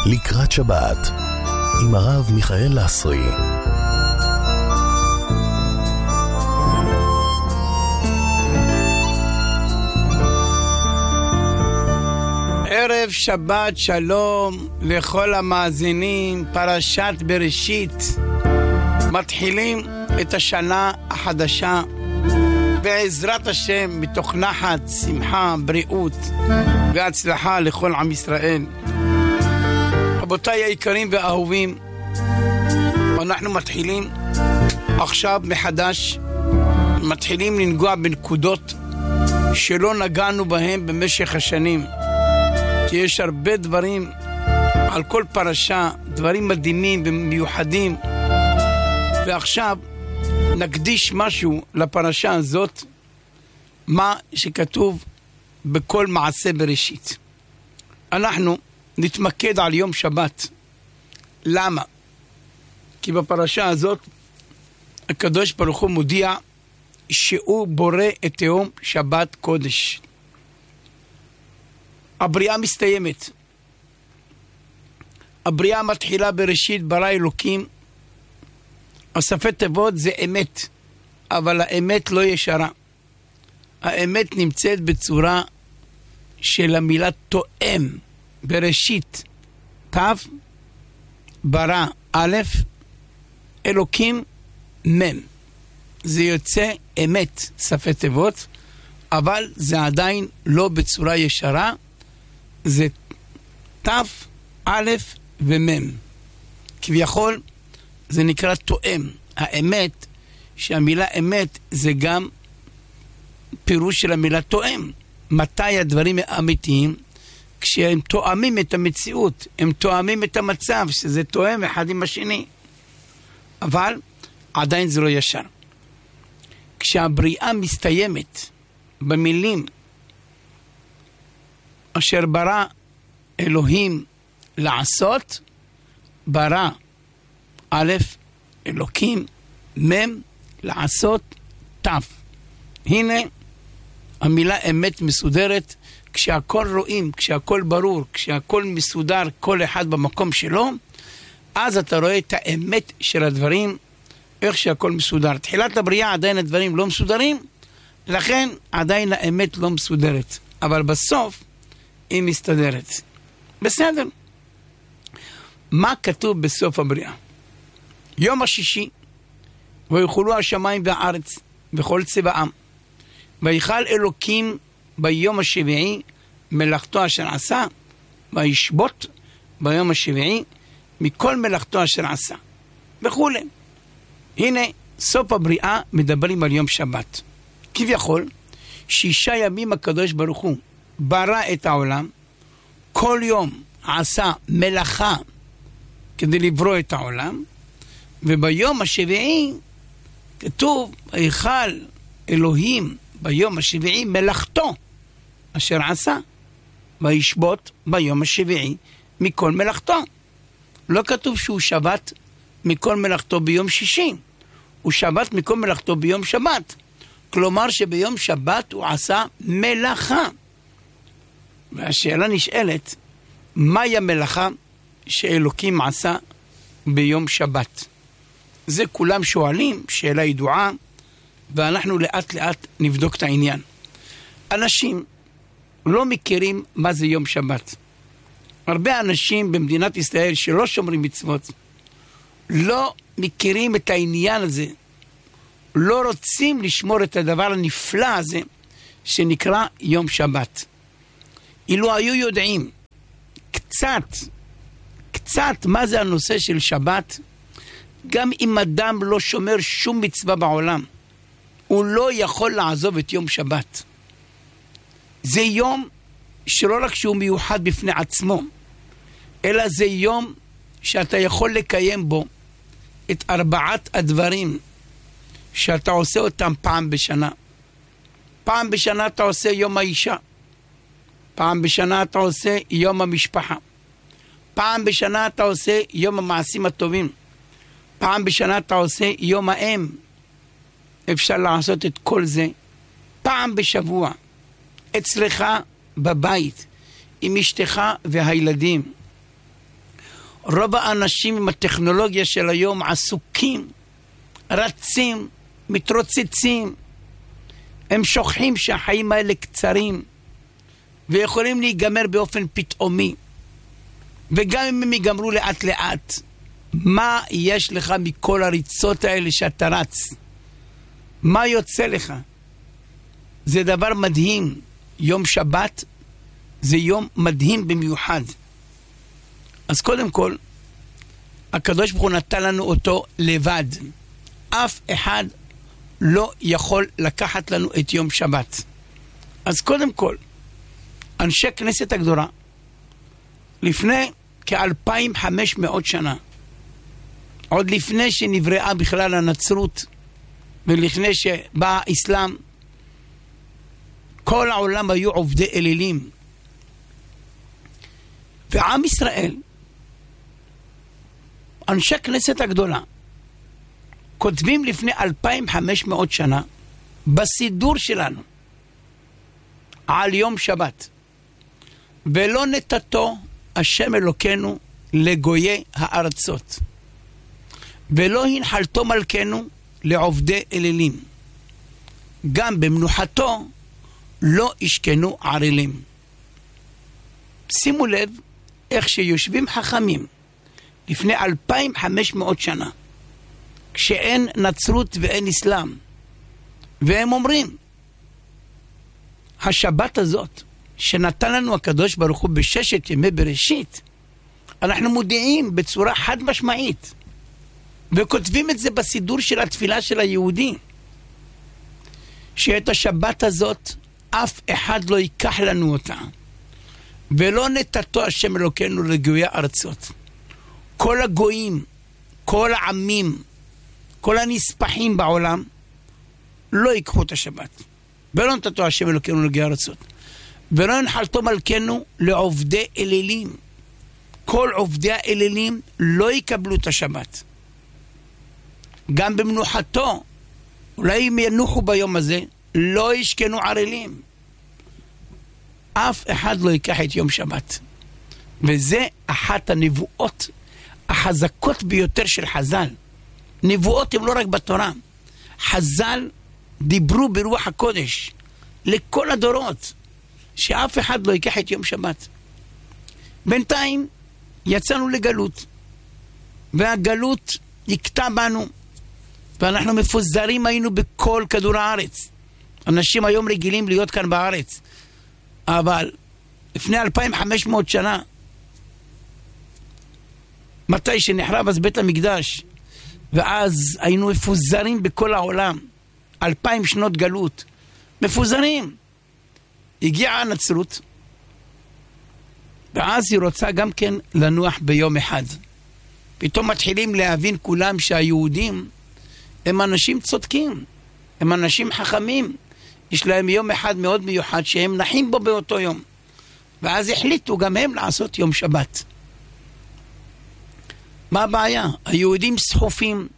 לקראת שבת עם הרב מיכאל לסרי. ערב שבת שלום לכל המאזינים. פרשת בראשית, מתחילים את השנה החדשה בעזרת השם מתוך נחת, שמחה, בריאות והצלחה לכל עם ישראל. רבותיי היקרים והאהובים, אנחנו מתחילים עכשיו מחדש, מתחילים לנגוע בנקודות שלא נגענו בהם במשך השנים, כי יש הרבה דברים על כל פרשה, דברים מדהימים ומיוחדים, ועכשיו נקדיש משהו לפרשה הזאת, מה שכתוב בכל מעשה בראשית. אנחנו נתמקד על יום שבת. למה? כי בפרשה הזאת הקדוש ברוך הוא מודיע שהוא בורא את יום שבת קודש. הבריאה מסתיימת. הבריאה מתחילה בראשית ברא אלוקים. השפת תיבות זה אמת, אבל האמת לא ישרה. האמת נמצאת בצורה של המילה תואם. בראשית ת' ברא א', אלוקים מ'. זה יוצא אמת, שפת תיבות, אבל זה עדיין לא בצורה ישרה. זה ת', א' ומ'. כביכול זה נקרא תואם. האמת, שהמילה אמת זה גם פירוש של המילה תואם. מתי הדברים האמיתיים? כשהם תואמים את המציאות, הם תואמים את המצב, שזה תואם אחד עם השני. אבל עדיין זה לא ישר. כשהבריאה מסתיימת במילים אשר ברא אלוהים לעשות, ברא א', אלוקים, מ', לעשות, ת'. הנה המילה אמת מסודרת. כשהכל רואים, כשהכל ברור, כשהכל מסודר, כל אחד במקום שלו, אז אתה רואה את האמת של הדברים, איך שהכל מסודר. תחילת הבריאה עדיין הדברים לא מסודרים, לכן עדיין האמת לא מסודרת. אבל בסוף היא מסתדרת. בסדר. מה כתוב בסוף הבריאה? יום השישי, ויחולו השמיים והארץ וכל צבאם, ויחל אלוקים ביום השביעי מלאכתו אשר עשה, וישבות ביום השביעי מכל מלאכתו אשר עשה, וכו'. הנה סוף הבריאה מדברים על יום שבת. כביכול 6 ימים הקדוש ברוך הוא ברא את העולם, כל יום עשה מלאכה כדי לברוא את העולם, וביום השביעי כתוב ויחל אלוהים ביום השביעי מלאכתו אשר עשה, וישבות ביום השביעי מכל מלאכתו. לא כתוב שהוא שבת מכל מלאכתו ביום שישי, הוא שבת מכל מלאכתו ביום שבת. כלומר שביום שבת הוא עשה מלאכה. והשאלה נשאלת, מהי המלאכה שאלוקים עשה ביום שבת? זה כולם שואלים, שאלה ידועה, ואנחנו לאט לאט נבדוק את העניין. אנשים לא מכירים מה זה יום שבת. הרבה אנשים במדינת ישראל שלא שומרים מצוות, לא מכירים את העניין הזה, לא רוצים לשמור את הדבר הנפלא הזה שנקרא יום שבת. אילו היו יודעים קצת מה זה הנושא של שבת, גם אם אדם לא שומר שום מצווה בעולם, הוא לא יכול לעזוב את יום שבת. זה יום שלא רק שהוא מיוחד בפני עצמו, אלא זה יום שאתה יכול לקיים בו את 4 הדברים שאתה עושה אותם פעם בשנה. פעם בשנה אתה עושה יום האישה, פעם בשנה אתה עושה יום המשפחה, פעם בשנה אתה עושה יום המעשים הטובים, פעם בשנה אתה עושה יום האם. אפשר לעשות את כל זה פעם בשבוע, אצלך בבית, עם אשתך והילדים. רוב האנשים עם הטכנולוגיה של היום עסוקים, רצים, מתרוצצים. הם שוכחים שהחיים האלה קצרים, ויכולים להיגמר באופן פתאומי. וגם אם הם ייגמרו לאט לאט, מה יש לך מכל הריצות האלה שאתה רץ? מה יוצא לך? זה דבר מדהים. יום שבת זה יום מדהים במיוחד. אז קודם כל, הקדוש ברוך הוא נתן לנו אותו לבד. אף אחד לא יכול לקחת לנו את יום שבת. אז קודם כל, אנשי כנסת הגדולה, לפני כ-2500 שנה, עוד לפני שנבראה בכלל הנצרות, ולפני שבא האסלאם, כל העולם היו עובדי אלילים. ועם ישראל, אנשי כנסת הגדולה, כותבים לפני 2500 שנה, בסידור שלנו, על יום שבת. ולא נתתו השם אלוקינו לגויי הארצות. ולא הנחלתו מלכנו לעובדי אלילים. גם במנוחתו לא ישכנו ערלים. שימו לב איך שיושבים חכמים לפני 2500 שנה, כשאין נצרות ואין אסלאם, והם אומרים, השבת הזאת שנתן לנו הקדוש ברוך הוא בששת ימי בראשית, אנחנו מודיעים בצורה חד משמעית, וכותבים את זה בסידור של התפילה של היהודי, שאת השבת הזאת אף אחד לא ייקח לנו אותה, ולא נתתו השם אלוקינו לגויי ארצות. כל הגויים, כל העמים, כל הנספחים בעולם לא ייקחו את השבת, ולא נתתו השם אלוקינו לגויי ארצות, ולא הנחלתו מלכנו לעובדי אלילים. כל עובדי האלילים לא יקבלו את השבת. גם במנוחתו, אולי אם ינוחו ביום הזה, לא ישכנו ערלים. אף אחד לא ייקח את יום שבת. וזה אחת הנבואות החזקות ביותר של חז"ל. נבואות הן לא רק בתורה. חז"ל דיברו ברוח הקודש לכל הדורות, שאף אחד לא ייקח את יום שבת. בינתיים יצאנו לגלות, והגלות יקטע בנו, ואנחנו מפוזרים היינו בכל כדור הארץ. אנשים היום רגילים להיות כאן בארץ, אבל לפני 2500 שנה, מתי שנחרב אז בית המקדש, ואז היינו מפוזרים בכל העולם, 2000 שנות גלות, מפוזרים. הגיעה הנצרות, ואז היא רוצה גם כן לנוח ביום אחד. פתאום מתחילים להבין כולם שהיהודים הם אנשים צודקים, הם אנשים חכמים, יש להם יום אחד מאוד מיוחד שהם נחים בו באותו יום. ואז החליטו גם הם לעשות יום שבת. מה הבעיה? היהודים סחופים,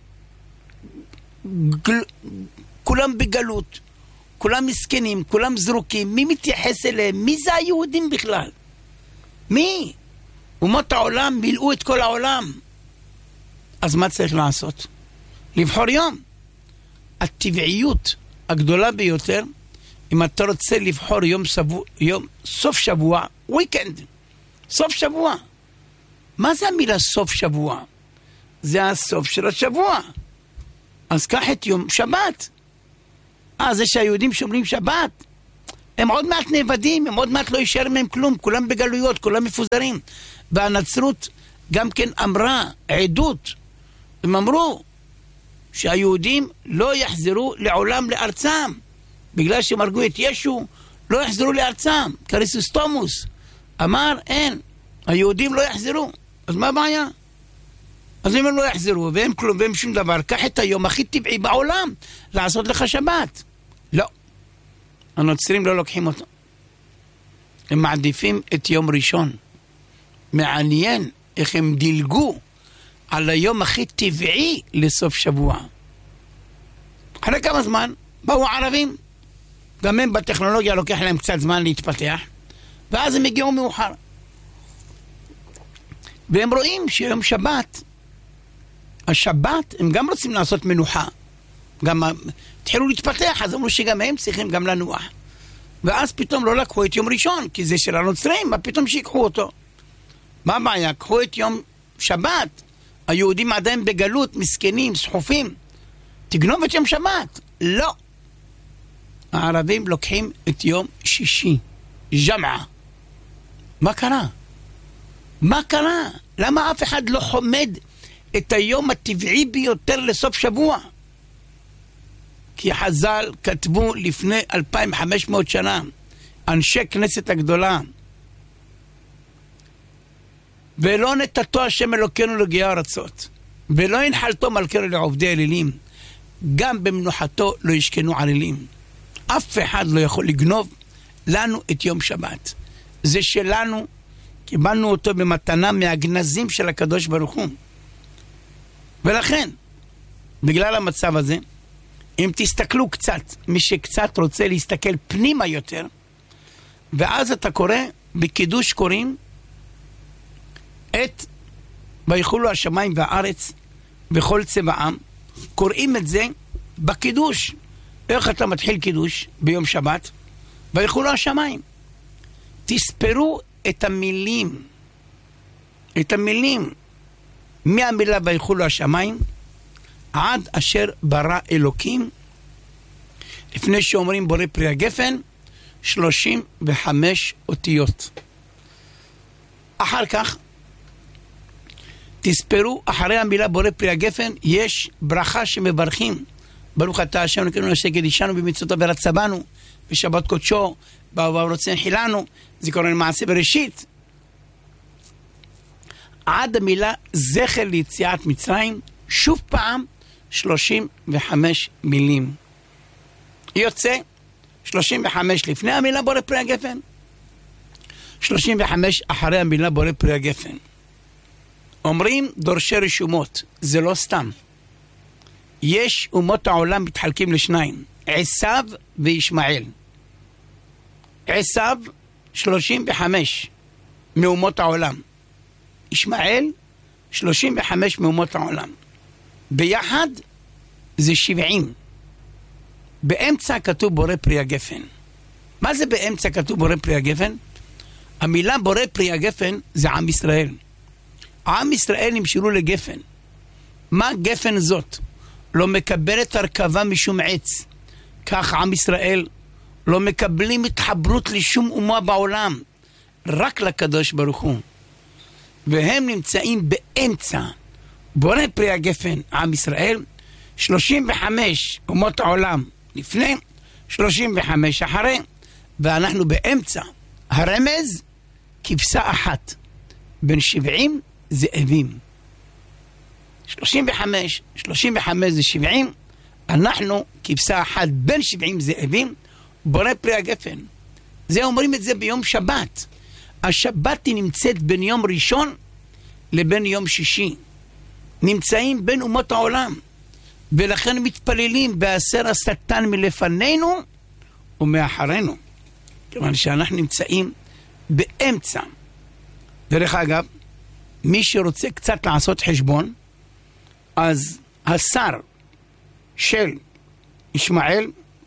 כולם בגלות, כולם מסכנים, כולם זרוקים. מי מתייחס אליהם? מי זה היהודים בכלל? מי? אומות העולם מילאו את כל העולם. אז מה צריך לעשות? לבחור יום. הטבעיות הגדולה ביותר, אם אתה רוצה לבחור יום סוף שבוע, weekend, סוף שבוע. מה זה המילה סוף שבוע? זה הסוף של השבוע. אז קח את יום שבת. זה שהיהודים שומרים שבת, הם עוד מעט נאבדים, הם עוד מעט לא יישאר מהם כלום, כולם בגלויות, כולם מפוזרים. והנצרות גם כן אמרה, עדות, הם אמרו שהיהודים לא יחזרו לעולם לארצם, בגלל שהם הרגו את ישו, לא יחזרו לארצם. קריסוסטומוס אמר, אין, היהודים לא יחזרו. אז מה הבעיה? אז אם הם לא יחזרו, והם כלום, והם שום דבר, קח את היום הכי טבעי בעולם, לעשות לך שבת. לא. הנוצרים לא לוקחים אותו. הם מעדיפים את יום ראשון. מעניין איך הם דילגו על היום הכי טבעי לסוף שבוע. אחרי כמה זמן באו הערבים, גם הם בטכנולוגיה לוקח להם קצת זמן להתפתח, ואז הם הגיעו מאוחר. והם רואים שיום שבת, השבת, הם גם רוצים לעשות מנוחה. גם התחילו להתפתח, אז אמרו שגם הם צריכים גם לנוח. ואז פתאום לא לקחו את יום ראשון, כי זה של הנוצרים, מה פתאום שיקחו אותו? מה הבעיה? קחו את יום שבת. היהודים עדיין בגלות, מסכנים, סחופים. תגנוב את יום שבת. לא. הערבים לוקחים את יום שישי. ג'מעה. מה קרה? מה קרה? למה אף אחד לא חומד את היום הטבעי ביותר לסוף שבוע? כי חז"ל כתבו לפני 2500 שנה, אנשי כנסת הגדולה, ולא נתתו השם אלוקינו לגיא ארצות, ולא ינחלתו מלכנו לעובדי אלילים, גם במנוחתו לא ישכנו עלילים. אף אחד לא יכול לגנוב לנו את יום שבת. זה שלנו, קיבלנו אותו במתנה מהגנזים של הקדוש ברוך הוא. ולכן, בגלל המצב הזה, אם תסתכלו קצת, מי שקצת רוצה להסתכל פנימה יותר, ואז אתה קורא, בקידוש קוראים, את ויחולו השמיים והארץ בכל צבעם, קוראים את זה בקידוש. איך אתה מתחיל קידוש ביום שבת? ויחולו השמיים. תספרו את המילים, מהמילה ויחולו השמיים עד אשר ברא אלוקים, לפני שאומרים בורא פרי הגפן, 35 אותיות. אחר כך תספרו, אחרי המילה בורא פרי הגפן יש ברכה שמברכים, ברוך אתה השם אלוקינו אשר קידשנו במצוותיו ורצה בנו בשבת קודשו ורוצה חילנו, זיכרון מעשה בראשית, עד המילה זכר ליציאת מצרים, שוב פעם 35 מילים. יוצא 35 לפני המילה בורא פרי הגפן, 35 אחרי המילה בורא פרי הגפן. אומרים דורשי רשומות, זה לא סתם. יש אומות העולם מתחלקים לשניים, עשיו וישמעאל. עשיו 35 מאומות העולם, ישמעאל 35 מאומות העולם. ביחד זה 70. באמצע כתוב בורא פרי הגפן. מה זה באמצע כתוב בורא פרי הגפן? המילה בורא פרי הגפן זה עם ישראל. עם ישראל נמשלו לגפן. מה גפן זאת? לא מקבלת הרכבה משום עץ. כך עם ישראל לא מקבלים התחברות לשום אומה בעולם, רק לקדוש ברוך הוא. והם נמצאים באמצע. בורא פרי הגפן, עם ישראל, 35 אומות העולם לפני, 35 אחרי, ואנחנו באמצע. הרמז, כבשה אחת, בין 70 זאבים. 35 זה 70, אנחנו כבשה אחת בין 70 זאבים, בורא פרי הגפן. זה אומרים את זה ביום שבת. השבת היא נמצאת בין יום ראשון לבין יום שישי. נמצאים בין אומות העולם. ולכן מתפללים והסר השטן מלפנינו ומאחרינו. כיוון שאנחנו נמצאים באמצע. דרך אגב, מי שרוצה קצת לעשות חשבון, אז השר של ישמעאל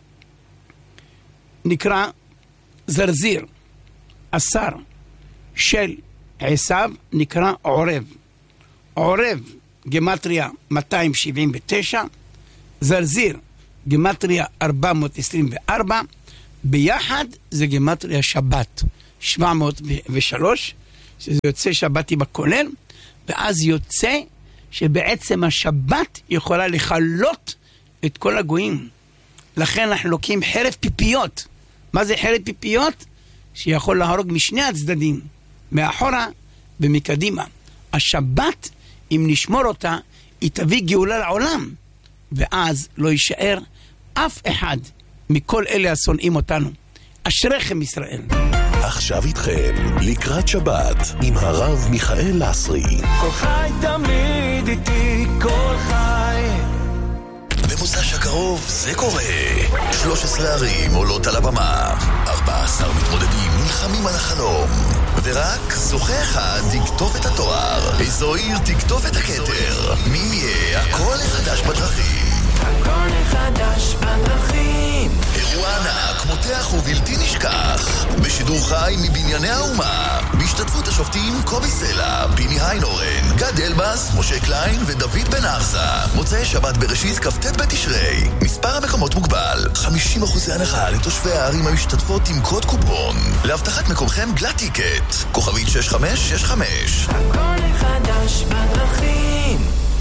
נקרא זרזיר. השר של עשיו נקרא עורב. עורב גמטריה 279, זרזיר גמטריה 424, ביחד זה גמטריה שבת 703, שזה יוצא שבתי בכולל, ואז יוצא שבעצם השבת יכולה לחלות את כל הגויים. לכן אנחנו לוקחים חרב פיפיות. מה זה חרב פיפיות? שיכול להרוג משני הצדדים, מאחורה ומקדימה. השבת, אם נשמור אותה, היא תביא גאולה לעולם, ואז לא יישאר אף אחד מכל אלה השונאים אותנו. אשריכם ישראל. עכשיו איתכם לקראת שבת עם הרב מיכאל לסרי. כל חי תמיד איתי, כל חי. במוצ"ש הקרוב זה קורה. 13 ערים עולות על הבמה, 14 מתמודדים נלחמים על החלום. ורק זוכה אחד תכתוב את התואר. איזו עיר תכתוב את הכתר. מי יהיה הקול החדש בדרכים? הקול החדש בדרכים. אירוע ענק, מותח ובלתי נשכח. בשידור חי מבנייני האומה. בהשתתפות השופטים קובי סלע, פיני היינורן, גד אלבאס, משה קליין ודוד בן ארזה. מוצאי שבת בראשית כ"ט בתשרי. מספר המקומות מוגבל. 50% הנחה לתושבי הערים המשתתפות עם קוד קופון. להבטחת מקומכם גלטיקט. כוכבית 6565. הקול החדש בדרכים.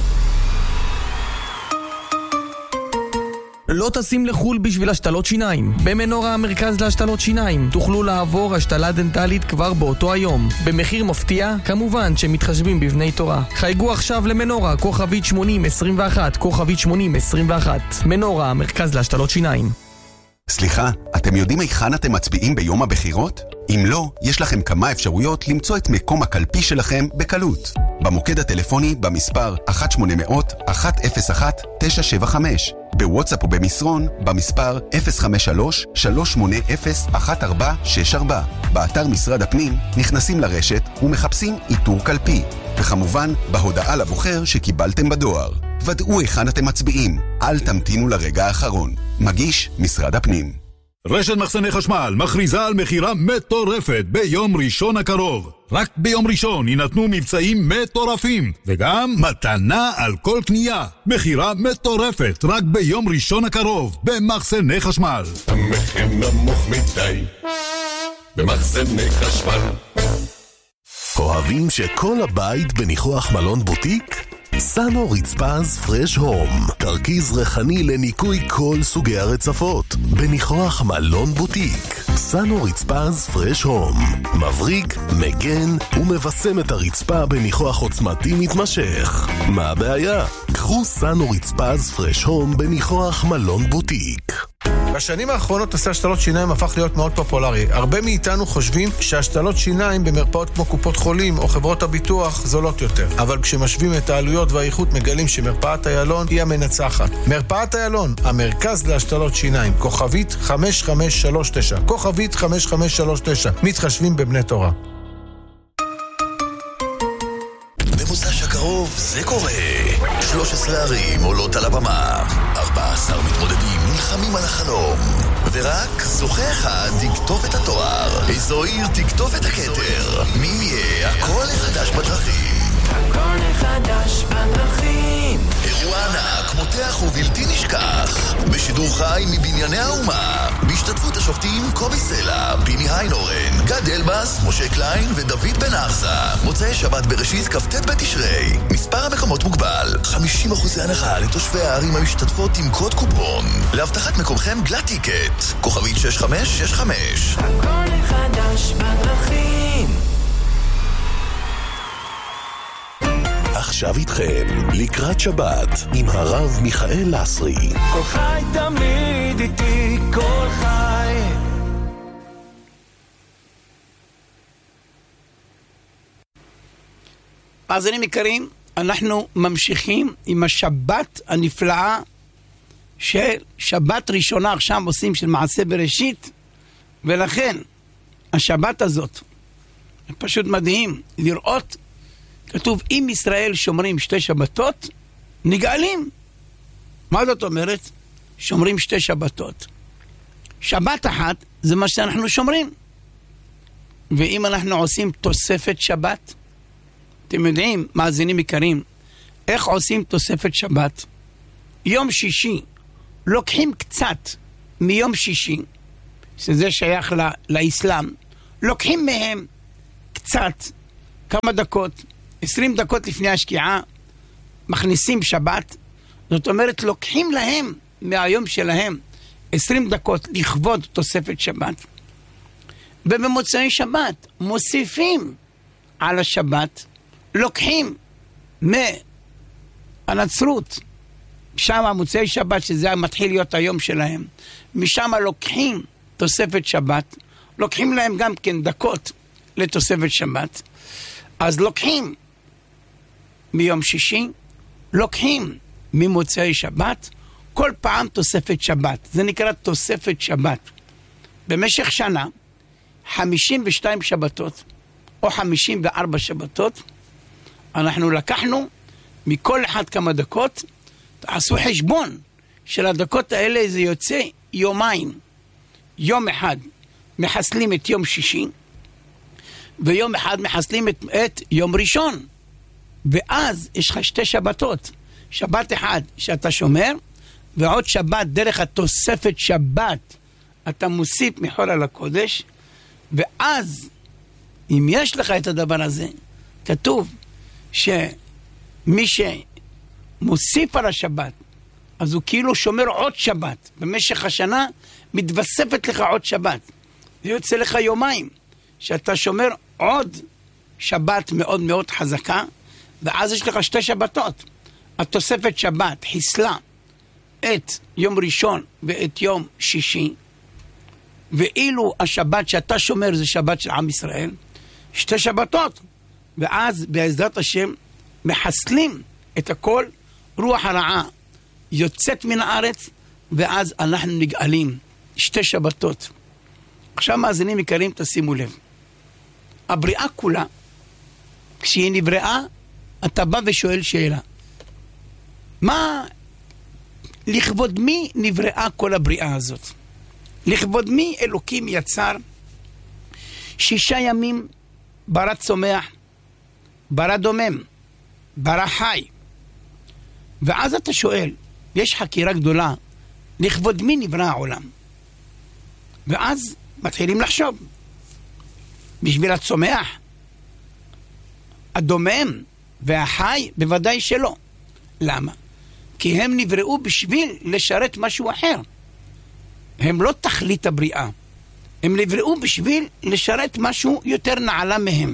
לא טסים לחול בשביל השתלות שיניים. במנורה המרכז להשתלות שיניים תוכלו לעבור השתלה דנטלית כבר באותו היום. במחיר מפתיע, כמובן שמתחשבים בבני תורה. חייגו עכשיו למנורה, כוכבית 8021, כוכבית 8021. מנורה המרכז להשתלות שיניים. סליחה, אתם יודעים היכן אתם מצביעים ביום הבחירות? אם לא, יש לכם כמה אפשרויות למצוא את מקום הקלפי שלכם בקלות. במוקד הטלפוני במספר 1-800-101-975, בוואטסאפ ובמסרון במספר 053-380-1464, באתר משרד הפנים נכנסים לרשת ומחפשים איתור קלפי, וכמובן בהודעה לבוחר שקיבלתם בדואר. ודאו היכן אתם מצביעים, אל תמתינו לרגע האחרון. מגיש משרד הפנים. רשת מחסני חשמל מכריזה על מחירה מטורפת ביום ראשון הקרוב. רק ביום ראשון ינתנו מבצעים מטורפים, וגם מתנה על כל קנייה. מחירה מטורפת רק ביום ראשון הקרוב במחסני חשמל. המחיר נמוך מדי במחסני חשמל. אוהבים שכל הבית בניחוח מלון בוטיק? סנו רצפז פרש הום, תרכיז ריחני לניקוי כל סוגי הרצפות בניחוח מלון בוטיק. סנו רצפז פרש הום מבריק, מגן ומבסם את הרצפה בניחוח עוצמתי מתמשך. מה הבעיה? קחו סנו רצפז פרש הום בניחוח מלון בוטיק. בשנים האחרונות נושא השתלות שיניים הפך להיות מאוד פופולרי. הרבה מאיתנו חושבים שהשתלות שיניים במרפאות כמו קופות חולים או חברות הביטוח זולות יותר. אבל כשמשווים את העלויות והאיכות מגלים שמרפאת איילון היא המנצחת. מרפאת איילון, המרכז להשתלות שיניים, כוכבית 5539. כוכבית 5539. מתחשבים בבני תורה. במוצ"ש הקרוב זה קורה. 13 ערים עולות על הבמה. 14 מתמודדים נלחמים על החלום. ורק זוכה אחד תכתוב את התואר. איזו עיר תכתוב את הכתר. מי יהיה הקול החדש בדרכים? הקול החדש בדרכים. אירוע ענק, מותח ובלתי נשכח. בשידור חי מבנייני האומה. בהשתתפות השופטים קובי סלע, פיני היינורן, גד אלבאס, משה קליין ודוד בן ארזה. מוצאי שבת בראשית כ"ט בתשרי. מספר המקומות מוגבל. 50% הנחה לתושבי הערים המשתתפות עם קוד קופון. להבטחת מקומכם גלטיקט. כוכבית 6565. הקול החדש בדרכים. עכשיו איתכם, לקראת שבת, עם הרב מיכאל לסרי. כל חי תמיד איתי, כל חי. מאזינים יקרים, אנחנו ממשיכים עם השבת הנפלאה של שבת ראשונה עכשיו עושים של מעשה בראשית, ולכן השבת הזאת פשוט מדהים לראות. כתוב, אם ישראל שומרים 2 שבתות, נגאלים. מה זאת אומרת? שומרים 2 שבתות. שבת אחת זה מה שאנחנו שומרים. ואם אנחנו עושים תוספת שבת, אתם יודעים, מאזינים יקרים, איך עושים תוספת שבת? יום שישי, לוקחים קצת מיום שישי, שזה שייך לאסלאם, לוקחים מהם קצת, כמה דקות, 20 דקות לפני השקיעה, מכניסים שבת. זאת אומרת, לוקחים להם מהיום שלהם 20 דקות לכבוד תוספת שבת. ובמוצאי שבת מוסיפים על השבת, לוקחים מהנצרות, שם מוצאי שבת, שזה מתחיל להיות היום שלהם, משם לוקחים תוספת שבת, לוקחים להם גם כן דקות לתוספת שבת. אז לוקחים מיום שישי, לוקחים ממוצאי שבת, כל פעם תוספת שבת. זה נקרא תוספת שבת. במשך שנה, 52 שבתות, או 54 שבתות, אנחנו לקחנו מכל אחד כמה דקות, תעשו חשבון של הדקות האלה, זה יוצא יומיים. יום אחד מחסלים את יום שישי, ויום אחד מחסלים את יום ראשון. ואז יש לך 2 שבתות. שבת אחד שאתה שומר, ועוד שבת דרך התוספת שבת אתה מוסיף מחול על הקודש. ואז אם יש לך את הדבר הזה, כתוב שמי שמוסיף על השבת, אז הוא כאילו שומר עוד שבת. במשך השנה מתווספת לך עוד שבת. זה יוצא לך יומיים, שאתה שומר עוד שבת מאוד מאוד חזקה, ואז יש לך 2 שבתות. התוספת שבת חיסלה את יום ראשון ואת יום שישי, ואילו השבת שאתה שומר זה שבת של עם ישראל, 2 שבתות. ואז בעזרת השם מחסלים את הכל, רוח הרעה יוצאת מן הארץ, ואז אנחנו נגאלים. 2 שבתות. עכשיו מאזינים יקרים, תשימו לב. הבריאה כולה, כשהיא נבראה, אתה בא ושואל שאלה. מה, לכבוד מי נבראה כל הבריאה הזאת? לכבוד מי אלוקים יצר 6 ימים ברא צומח, ברא דומם, ברא חי. ואז אתה שואל, יש חקירה גדולה, לכבוד מי נברא העולם? ואז מתחילים לחשוב, בשביל הצומח, הדומם והחי? בוודאי שלא. למה? כי הם נבראו בשביל לשרת משהו אחר. הם לא תכלית הבריאה. הם נבראו בשביל לשרת משהו יותר נעלה מהם.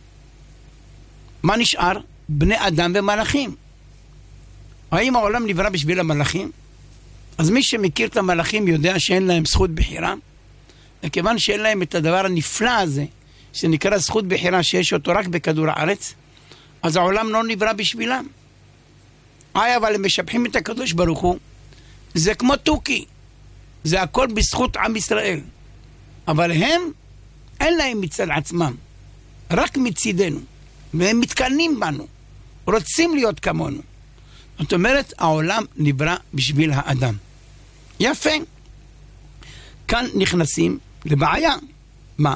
מה נשאר? בני אדם ומלאכים. האם העולם נברא בשביל המלאכים? אז מי שמכיר את המלאכים יודע שאין להם זכות בחירה, וכיוון שאין להם את הדבר הנפלא הזה, שנקרא זכות בחירה, שיש אותו רק בכדור הארץ, אז העולם לא נברא בשבילם. אבל הם משבחים את הקדוש ברוך הוא. זה כמו תוכי. זה הכל בזכות עם ישראל. אבל הם, אין להם מצד עצמם. רק מצידנו. והם מתקנים בנו. רוצים להיות כמונו. זאת אומרת, העולם נברא בשביל האדם. יפה. כאן נכנסים לבעיה. מה?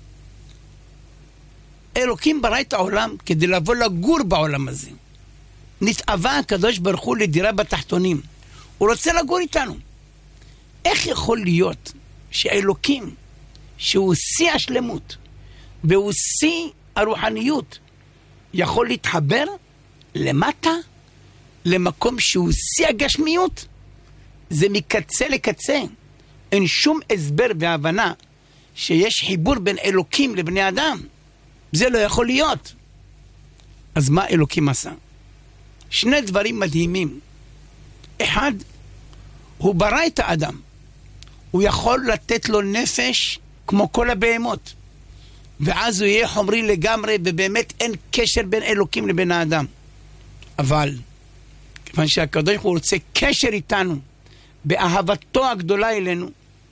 אלוקים ברא את העולם כדי לבוא לגור בעולם הזה. נתאווה הקדוש ברוך הוא לדירה בתחתונים. הוא רוצה לגור איתנו. איך יכול להיות שאלוקים, שהוא שיא השלמות, והוא שיא הרוחניות, יכול להתחבר למטה, למקום שהוא שיא הגשמיות? זה מקצה לקצה. אין שום הסבר והבנה שיש חיבור בין אלוקים לבני אדם. זה לא יכול להיות. אז מה אלוקים עשה? 2 דברים מדהימים. אחד, הוא ברא את האדם. הוא יכול לתת לו נפש כמו כל הבהמות. ואז הוא יהיה חומרי לגמרי, ובאמת אין קשר בין אלוקים לבין האדם. אבל, כיוון שהקדוש הוא רוצה קשר איתנו, באהבתו הגדולה אלינו,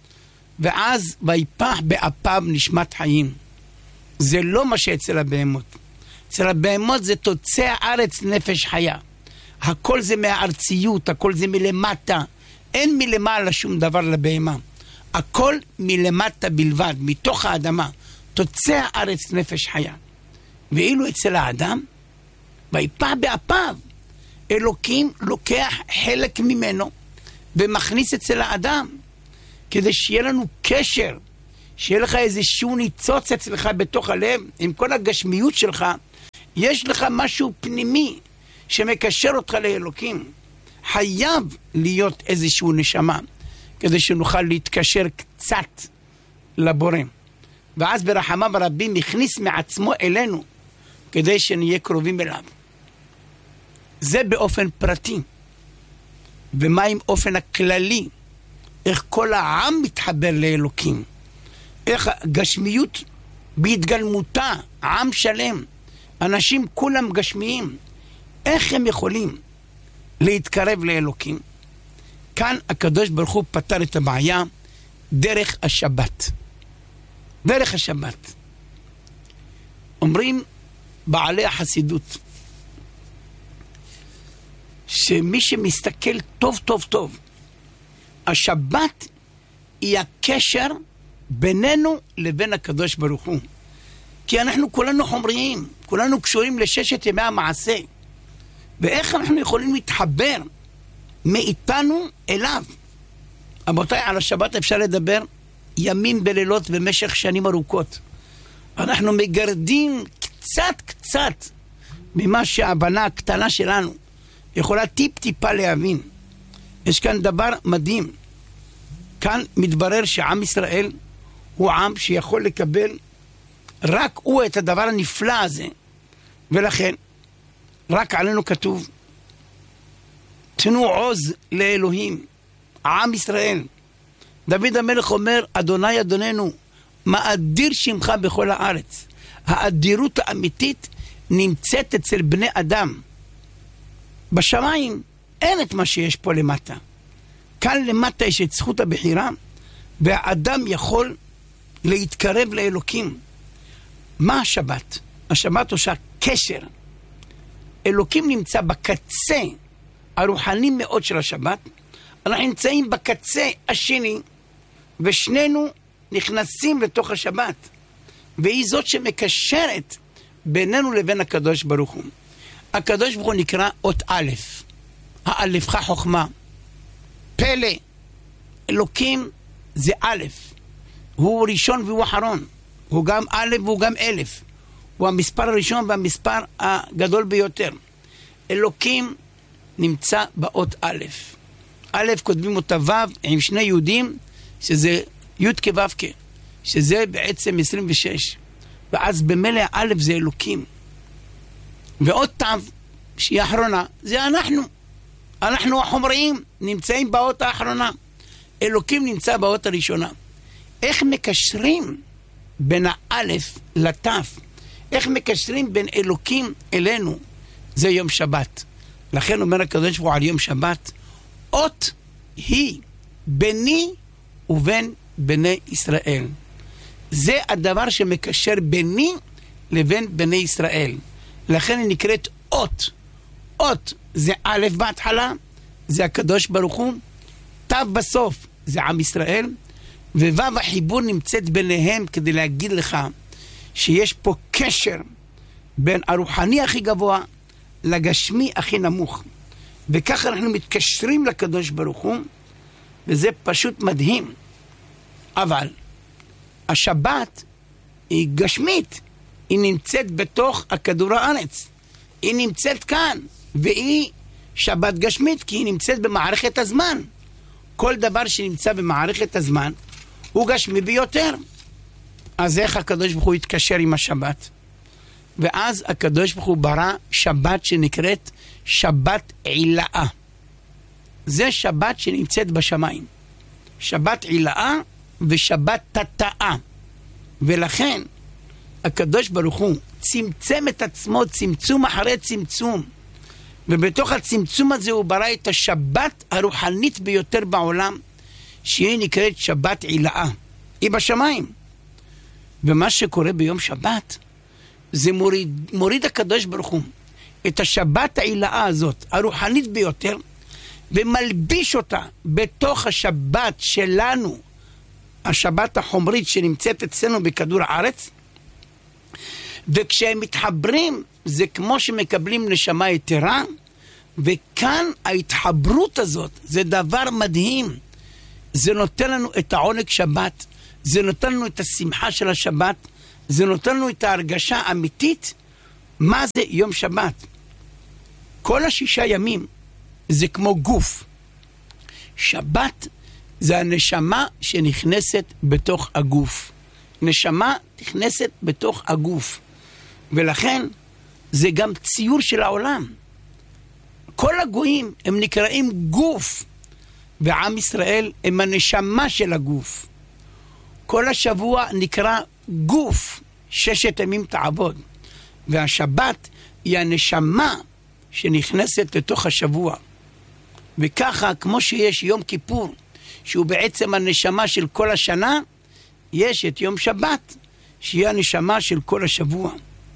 ואז ויפח באפיו נשמת חיים. זה לא מה שאצל הבהמות. אצל הבהמות זה תוצא הארץ נפש חיה. הכל זה מהארציות, הכל זה מלמטה. אין מלמעלה שום דבר לבהמה. הכל מלמטה בלבד, מתוך האדמה. תוצא הארץ נפש חיה. ואילו אצל האדם, ויפח באפיו, אלוקים לוקח חלק ממנו, ומכניס אצל האדם, כדי שיהיה לנו קשר, שיהיה לך איזשהו ניצוץ אצלך בתוך הלב, עם כל הגשמיות שלך, יש לך משהו פנימי, שמקשר אותך לאלוקים. חייב להיות איזשהו נשמה, כדי שנוכל להתקשר קצת לבורא. ואז ברחמיו הרבים הכניס מעצמו אלינו, כדי שנהיה קרובים אליו. זה באופן פרטי. ומה עם אופן הכללי? איך כל העם מתחבר לאלוקים? איך גשמיות בהתגלמותה, עם שלם, אנשים כולם גשמיים, איך הם יכולים להתקרב לאלוקים? כאן הקדוש ברוך הוא פתר את הבעיה דרך השבת. דרך השבת. אומרים בעלי החסידות, שמי שמסתכל טוב טוב טוב, השבת היא הקשר בינינו לבין הקדוש ברוך הוא. כי אנחנו כולנו חומריים, כולנו קשורים לששת ימי המעשה. ואיך אנחנו יכולים להתחבר מאיתנו אליו? רבותיי, על השבת אפשר לדבר ימים בלילות במשך שנים ארוכות. אנחנו מגרדים קצת ממה שההבנה הקטנה שלנו יכולה טיפה להבין. יש כאן דבר מדהים. כאן מתברר שעם ישראל הוא עם שיכול לקבל רק הוא את הדבר הנפלא הזה. ולכן רק עלינו כתוב, תנו עוז לאלוהים, עם ישראל. דוד המלך אומר, אדוני אדוננו, מאדיר שמך בכל הארץ. האדירות האמיתית נמצאת אצל בני אדם. בשמיים אין את מה שיש פה למטה. כאן למטה יש את זכות הבחירה, והאדם יכול להתקרב לאלוקים. מה השבת? השבת עושה קשר. אלוקים נמצא בקצה הרוחני מאוד של השבת. אנחנו נמצאים בקצה השני, ושנינו נכנסים לתוך השבת. והיא זאת שמקשרת בינינו לבין הקדוש ברוך הוא. הקדוש ברוך הוא נקרא אות א', האלפך חוכמה. פלא, אלוקים זה א', הוא ראשון והוא אחרון. הוא גם א' והוא גם אלף. הוא המספר הראשון והמספר הגדול ביותר. אלוקים נמצא באות א'. א' כותבים אותה ו' עם שני יהודים, שזה י' כו' כ', שזה בעצם 26. ואז במלא א' זה אלוקים. ועוד ת' שהיא האחרונה, זה אנחנו. אנחנו החומריים נמצאים באות האחרונה. אלוקים נמצא באות הראשונה. איך מקשרים בין האלף לתף? איך מקשרים בין אלוקים אלינו? זה יום שבת. לכן אומר הקדוש ברוך הוא על יום שבת, אות היא ביני ובין בני ישראל. זה הדבר שמקשר ביני לבין בני ישראל. לכן היא נקראת אות. אות זה א' בהתחלה, זה הקדוש ברוך הוא, ת' בסוף זה עם ישראל, וו' החיבור נמצאת ביניהם כדי להגיד לך שיש פה קשר בין הרוחני הכי גבוה לגשמי הכי נמוך. וככה אנחנו מתקשרים לקדוש ברוך הוא, וזה פשוט מדהים. אבל השבת היא גשמית, היא נמצאת בתוך הכדור הארץ. היא נמצאת כאן, והיא שבת גשמית, כי היא נמצאת במערכת הזמן. כל דבר שנמצא במערכת הזמן הוא גשמי ביותר. אז איך הקדוש ברוך הוא יתקשר עם השבת? ואז הקדוש ברוך הוא ברא שבת שנקראת שבת עילאה. זה שבת שנמצאת בשמיים. שבת עילאה ושבת תתאה. ולכן הקדוש ברוך הוא צמצם את עצמו צמצום אחרי צמצום. ובתוך הצמצום הזה הוא ברא את השבת הרוחנית ביותר בעולם, שהיא נקראת שבת עילאה. היא בשמיים. ומה שקורה ביום שבת, זה מוריד הקדוש ברוך הוא את השבת העילאה הזאת, הרוחנית ביותר, ומלביש אותה בתוך השבת שלנו, השבת החומרית שנמצאת אצלנו בכדור הארץ. וכשהם מתחברים, זה כמו שמקבלים נשמה יתרה, וכאן ההתחברות הזאת, זה דבר מדהים. זה נותן לנו את העונג שבת, זה נותן לנו את השמחה של השבת, זה נותן לנו את ההרגשה האמיתית, מה זה יום שבת. כל 6 ימים זה כמו גוף. שבת זה הנשמה שנכנסת בתוך הגוף. נשמה נכנסת בתוך הגוף. ולכן זה גם ציור של העולם. כל הגויים הם נקראים גוף, ועם ישראל הם הנשמה של הגוף. כל השבוע נקרא גוף, 6 ימים תעבוד. והשבת היא הנשמה שנכנסת לתוך השבוע. וככה, כמו שיש יום כיפור, שהוא בעצם הנשמה של כל השנה, יש את יום שבת, שהיא הנשמה של כל השבוע.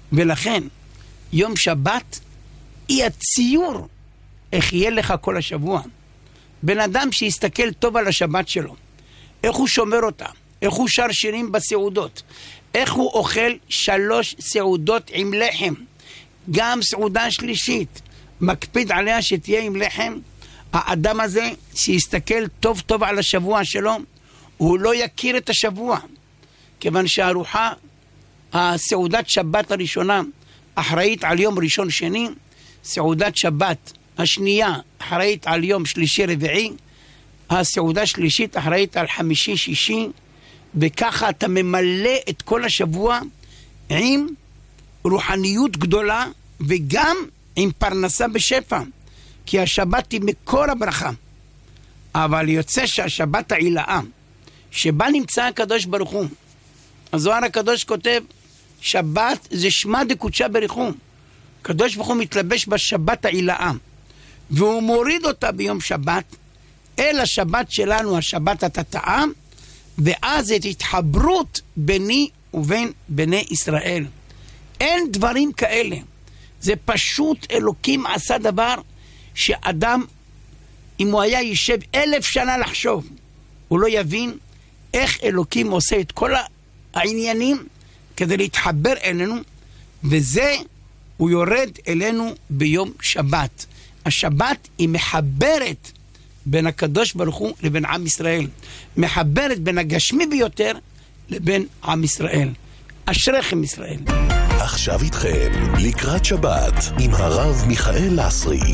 ולכן יום שבת היא הציור איך יהיה לך כל השבוע. בן אדם שיסתכל טוב על השבת שלו, איך הוא שומר אותה, איך הוא שר שירים בסעודות, איך הוא אוכל 3 סעודות עם לחם, גם סעודה שלישית מקפיד עליה שתהיה עם לחם. האדם הזה שיסתכל טוב טוב על השבוע שלו, הוא לא יכיר את השבוע, כיוון שהארוחה, הסעודת שבת הראשונה אחראית על יום ראשון שני, סעודת שבת השנייה אחראית על יום שלישי רביעי, הסעודה שלישית אחראית על חמישי שישי, וככה אתה ממלא את כל השבוע עם רוחניות גדולה וגם עם פרנסה בשפע, כי השבת היא מקור הברכה. אבל יוצא שהשבת העילאה שבה נמצא הקדוש ברוך הוא, הזוהר הקדוש כותב שבת זה שמע דקודשא בריך הוא, הקדוש ברוך הוא מתלבש בשבת העילאה והוא מוריד אותה ביום שבת אל השבת שלנו, השבת התתאה, ואז זאת התחברות ביני ובין בני ישראל. אין דברים כאלה, זה פשוט אלוקים עשה דבר שאדם, אם הוא היה יישב 1000 שנה לחשוב, הוא לא יבין איך אלוקים עושה את כל העניינים כדי להתחבר אלינו, וזה הוא יורד אלינו ביום שבת. השבת היא מחברת בין הקדוש ברוך הוא לבין עם ישראל, מחברת בין הגשמי ביותר לבין עם ישראל. אשריכם ישראל. עכשיו איתכם לקראת שבת עם הרב מיכאל לסרי.